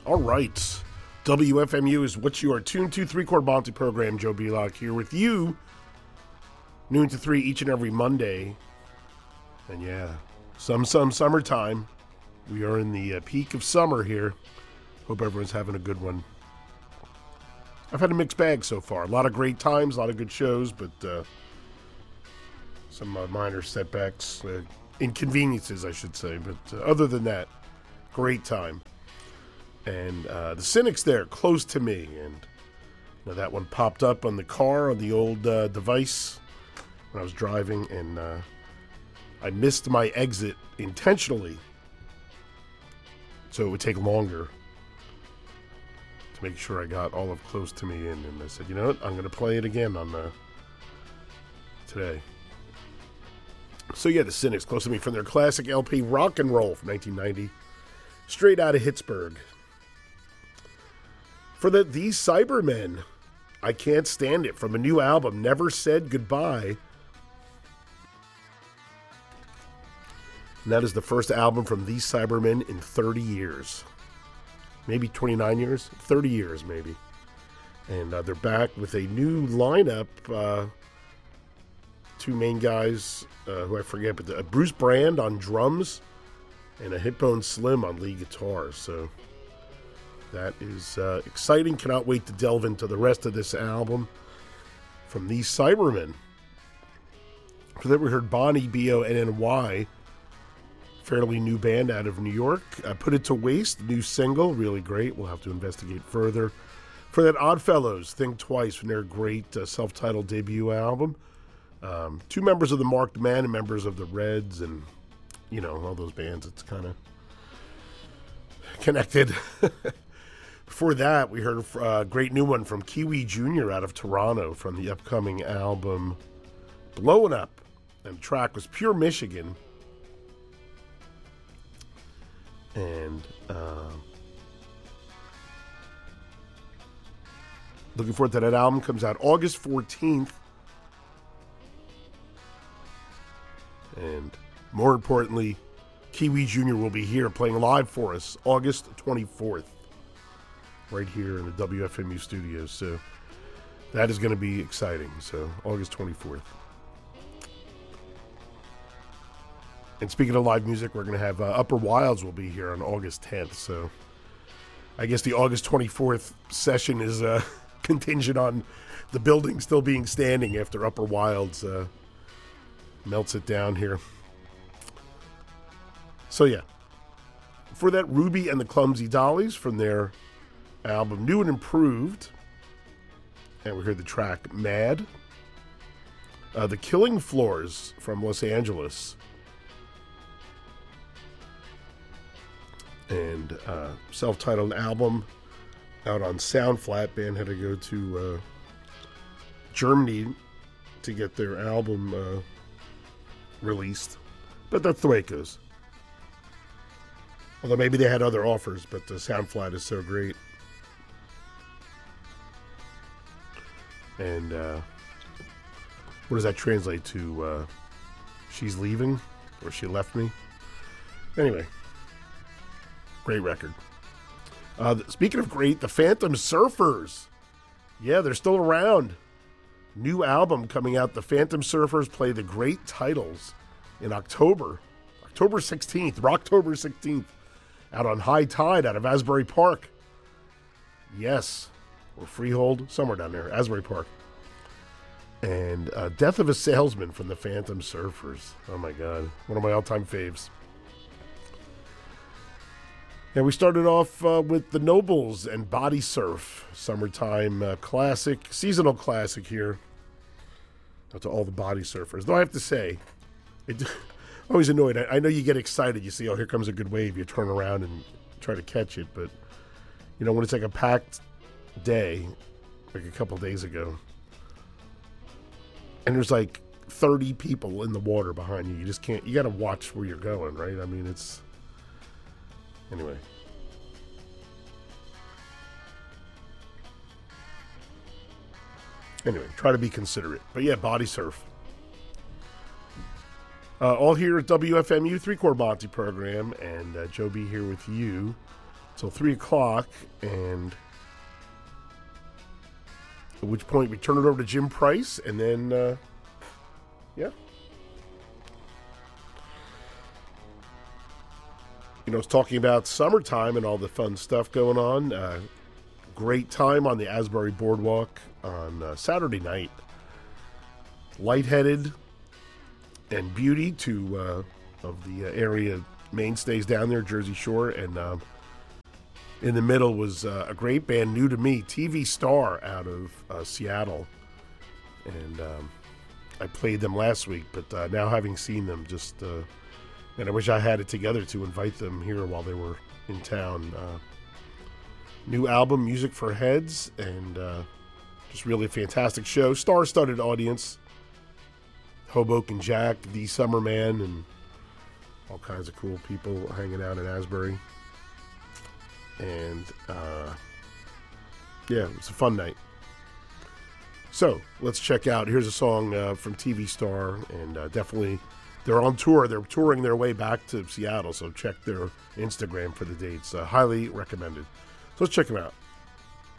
All right. WFMU is what you are tuned to. Three-Chord Monty program. Joe Belock here with you. Noon to 3 each and every Monday. And yeah, some summertime. We are in the peak of summer here. Hope everyone's having a good one. I've had a mixed bag so far. A lot of great times, a lot of good shows, but some minor setbacks, inconveniences, I should say. But other than that, great time. And the Cynics there, Close to Me. And that one popped up on the car, on the old device when I was driving. And I missed my exit intentionally, so it would take longer to make sure I got all of Close to Me in. And I said, you know what, I'm going to play it again on today. So yeah, the Cynics, Close to Me, from their classic LP Rock and Roll from 1990, straight out of Pittsburgh. For These Cybermen, I Can't Stand It, from a new album, Never Said Goodbye. And that is the first album from These Cybermen in 30 years. Maybe 29 years? 30 years, maybe. And they're back with a new lineup. Two main guys, who I forget, but Bruce Brand on drums and a Hitbone Slim on lead guitar. So that is exciting. Cannot wait to delve into the rest of this album from These Cybermen. For that, we heard Bonnie, B-O-N-N-Y, fairly new band out of New York. Put It to Waste, new single, really great. We'll have to investigate further. For that, Oddfellows, Think Twice, from their great self-titled debut album. Two members of the Marked Men and members of the Reds, and all those bands. It's kind of connected. Before that, we heard a great new one from Kiwi Jr. out of Toronto from the upcoming album Blowin' Up. And the track was Pure Michigan. And looking forward to that album. Comes out August 14th. And more importantly, Kiwi Jr. will be here playing live for us August 24th. Right here in the WFMU studios. So that is going to be exciting. So August 24th. And speaking of live music, we're going to have Upper Wilds will be here on August 10th. So I guess the August 24th session is contingent on the building still being standing after Upper Wilds melts it down here. So yeah. For that, Ruby and the Clumsy Dollies from their album New and Improved. And we heard the track Mad. The Killing Floors from Los Angeles. And self-titled album out on Soundflat. Band had to go to Germany to get their album released. But that's the way it goes. Although maybe they had other offers, but the Soundflat is so great. And what does that translate to? She's leaving? Or she left me? Anyway. Great record. Speaking of great, the Phantom Surfers. Yeah, they're still around. New album coming out. The Phantom Surfers play the great titles in October. October 16th. Rocktober 16th. Out on High Tide out of Asbury Park. Yes. Or Freehold. Somewhere down there. Asbury Park. And Death of a Salesman from the Phantom Surfers. Oh my God. One of my all-time faves. And we started off with the Nobles and Body Surf, summertime classic, seasonal classic here. Out to all the body surfers. Though I have to say, I'm always annoyed. I know you get excited. You see, oh, here comes a good wave. You turn around and try to catch it. But, when it's like a packed day, like a couple days ago, and there's like 30 people in the water behind you, you just can't, you got to watch where you're going, right? I mean, it's... Anyway. Try to be considerate. But yeah, Body Surf. All here at WFMU, Three-Chord Monty program, and Joe B here with you. till 3 o'clock, and at which point we turn it over to Jim Price, and then, yeah. You know, it's talking about summertime and all the fun stuff going on. Great time on the Asbury Boardwalk on Saturday night. Lightheaded and Beauty, two of the area mainstays down there, Jersey Shore, and in the middle was a great band, new to me, TV Star out of Seattle, and I played them last week, but now having seen them, just and I wish I had it together to invite them here while they were in town. New album, Music for Heads, and just really a fantastic show. Star-studded audience. Hoboken Jack, The Summer Man, and all kinds of cool people hanging out in Asbury. And, yeah, it was a fun night. So, let's check out. Here's a song from TV Star, and definitely, they're on tour. They're touring their way back to Seattle, so check their Instagram for the dates. Highly recommended. So let's check them out.